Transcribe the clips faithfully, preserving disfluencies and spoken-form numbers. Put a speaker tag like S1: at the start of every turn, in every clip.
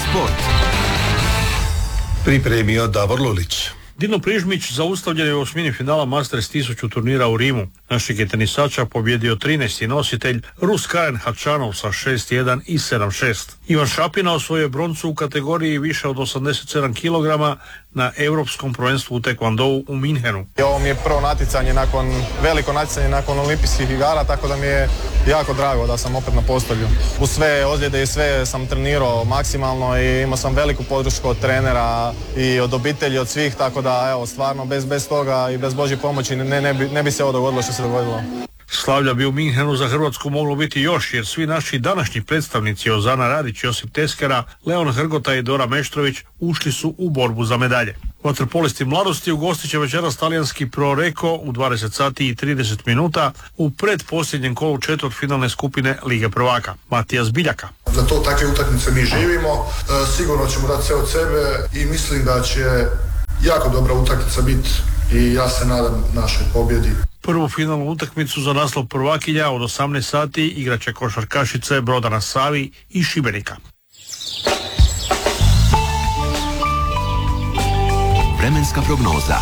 S1: sport. Pripremio Davor Lulić.
S2: Dino Prižmić zaustavljen je u osmini finala Masters tisuću turnira u Rimu. Našeg je tenisača pobjedio trinaesti nositelj Rus Karen Hačanov sa šest jedan i sedam šest. Ivan Šapina osvojio broncu u kategoriji više od osamdeset sedam kilograma na Europskom prvenstvu u tekvondou u Minhenu.
S3: Ovo mi je prvo natjecanje nakon, veliko natjecanje nakon olimpijskih igara, tako da mi je jako drago da sam opet na postolju. U sve ozljede i sve sam trenirao maksimalno i imao sam veliku podršku od trenera i od obitelji, od svih, tako da evo, stvarno bez, bez toga i bez Božje pomoći ne, ne, bi, ne bi se ovo dogodilo što se dogodilo.
S2: Slavlja bi u Minhenu za Hrvatsku moglo biti još, jer svi naši današnji predstavnici Ozana Radić, Josip Teskera, Leon Hrgota i Dora Meštrović ušli su u borbu za medalje. Vaterpolisti mladosti ugostit će večeras talijanski Pro Reko u dvadeset sati i trideset minuta u predposljednjem kolu četvrtfinalne skupine Lige prvaka. Matijas Biljaka.
S4: Za to takve utakmice mi živimo, e, sigurno ćemo dati sve od sebe i mislim da će jako dobra utakmica biti i ja se nadam našoj pobjedi.
S2: Prvu finalnu utakmicu za naslov prvakinja od osamnaest sati igraće košarkašice Broda na Savi i Šibenika.
S1: Vremenska prognoza.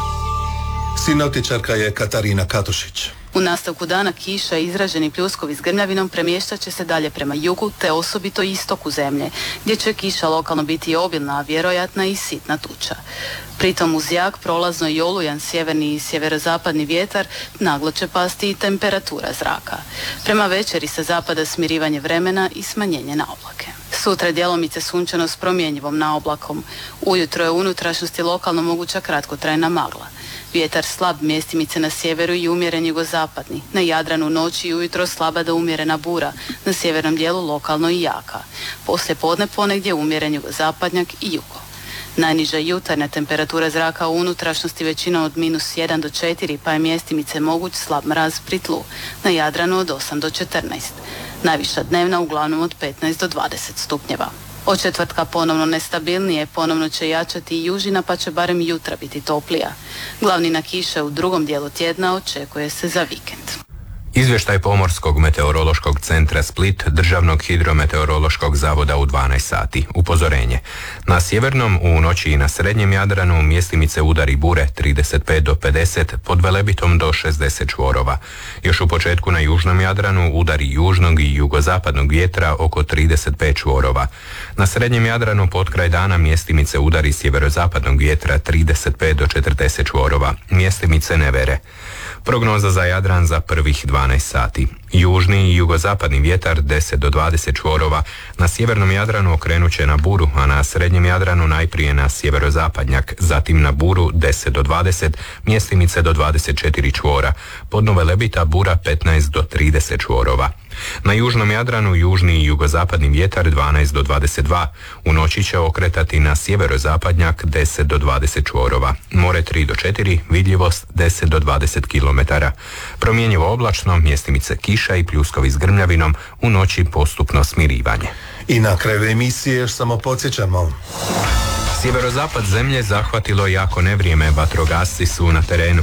S5: Sinoptičarka je Katarina Katušić.
S6: U nastavku dana kiša i izraženi pljuskovi s grmljavinom premještat će se dalje prema jugu te osobito istoku zemlje, gdje će kiša lokalno biti obilna, a vjerojatna i sitna tuča. Pritom uz jak, prolazno i olujan sjeverni i sjeverozapadni vjetar naglo će pasti i temperatura zraka. Prema večeri sa zapada smirivanje vremena i smanjenje na oblake. Sutra djelomice sunčano s promjenjivom naoblakom. Ujutro je u unutrašnjosti lokalno moguća kratkotrajna magla. Vjetar slab, mjestimice na sjeveru i umjeren jugozapadni. Na Jadranu noći i ujutro slaba do umjerena bura, na sjevernom dijelu lokalno i jaka. Poslije podne ponegdje umjeren jugozapadnjak i jugo. Najniža jutarnja temperatura zraka u unutrašnjosti većinom od minus jedan do četiri, pa je mjestimice moguć slab mraz pri tlu. Na Jadranu od osam do četrnaest. Najviša dnevna uglavnom od petnaest do dvadeset stupnjeva. Od četvrtka ponovno nestabilnije, ponovno će jačati i južina, pa će barem jutra biti toplija. Glavnina kiše u drugom dijelu tjedna očekuje se za vikend.
S7: Izvještaj Pomorskog meteorološkog centra Split, Državnog hidrometeorološkog zavoda u dvanaest sati. Upozorenje. Na sjevernom, u noći i na srednjem Jadranu mjestimice udari bure trideset pet do pedeset, pod Velebitom do šezdeset čvorova. Još u početku na južnom Jadranu udari južnog i jugozapadnog vjetra oko trideset pet čvorova. Na srednjem Jadranu potkraj dana mjestimice udari sjeverozapadnog vjetra trideset pet do četrdeset čvorova. Mjestimice nevere. Prognoza za Jadran za prvih dvanaest sati. Južni i jugozapadni vjetar deset do dvadeset čvorova, na sjevernom Jadranu okrenut će na buru, a na srednjem Jadranu najprije na sjeverozapadnjak, zatim na buru deset do dvadeset, mjestimice do dvadeset četiri čvora, pod Velebita bura petnaest do trideset čvorova. Na južnom Jadranu južni i jugozapadni vjetar dvanaest do dvadeset dva, u noći će okretati na sjeverozapadnjak deset do dvadeset čvorova, more tri do četiri, vidljivost deset do dvadeset kilometara. Promjenjivo oblačno, mjestimice kiša i pljuskovi s grmljavinom, u noći postupno smirivanje.
S5: I na kraju emisije još samo podsjećamo.
S7: Sjeverozapad zemlje zahvatilo jako nevrijeme, vatrogasci su na terenu.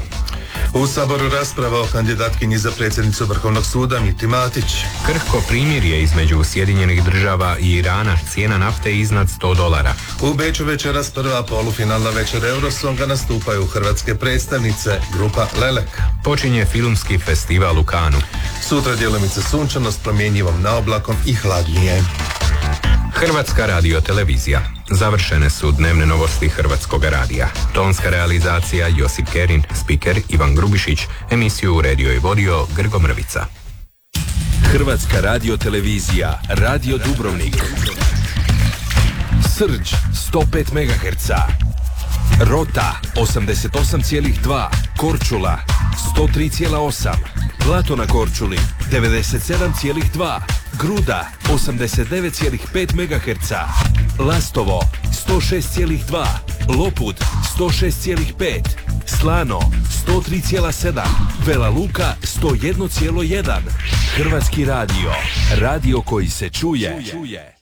S5: U Saboru rasprava o kandidatkinji za predsjednicu Vrhovnog suda Miti Matić.
S7: Krhko primirje između Sjedinjenih država i Irana, cijena nafte iznad sto dolara.
S5: U Beču večeras prva polufinalna večer Eurosonga, nastupaju hrvatske predstavnice, grupa Lelek.
S7: Počinje filmski festival u Kanu.
S5: Sutra djelomice sunčano s promjenjivom naoblakom i hladnije.
S7: Hrvatska radiotelevizija. Završene su dnevne novosti Hrvatskog radija. Tonska realizacija Josip Kerin, spiker Ivan Grubišić, emisiju uredio i vodio Grgo Mrvica.
S1: Hrvatska radiotelevizija, Radio Dubrovnik. Srđ sto pet megaherca. Rota osamdeset osam zarez dva, Korčula sto tri zarez osam, Blato na Korčuli devedeset sedam zarez dva, Gruda osamdeset devet zarez pet megaherca, Lastovo sto šest zarez dva, Lopud sto šest zarez pet, Slano sto tri zarez sedam, Vela Luka sto jedan zarez jedan. Hrvatski radio, radio koji se čuje.